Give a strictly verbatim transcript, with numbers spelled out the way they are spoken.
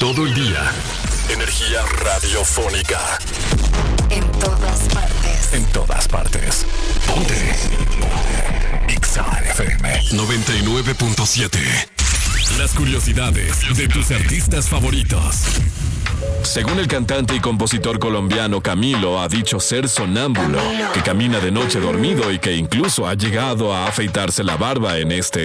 todo el día. Energía radiofónica. En todas partes. En todas partes. Ponte. Exa F M noventa y nueve punto siete. Las curiosidades de tus artistas favoritos. Según el cantante y compositor colombiano Camilo, ha dicho ser sonámbulo, que camina de noche dormido y que incluso ha llegado a afeitarse la barba en este